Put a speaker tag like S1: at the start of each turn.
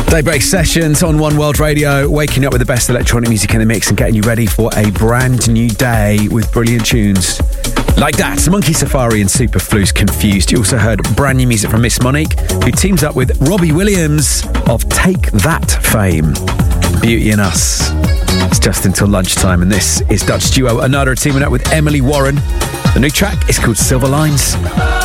S1: Daybreak Sessions on One World Radio, waking up with the best electronic music in the mix and getting you ready for a brand new day with brilliant tunes like that. Monkey Safari and Superflu's Confused. You also heard brand new music from Miss Monique, who teams up with Robbie Williams of Take That fame. Beauty in Us. It's just until lunchtime, and this is Dutch duo Another teaming up with Emily Warren. The new track is called Silver Lines.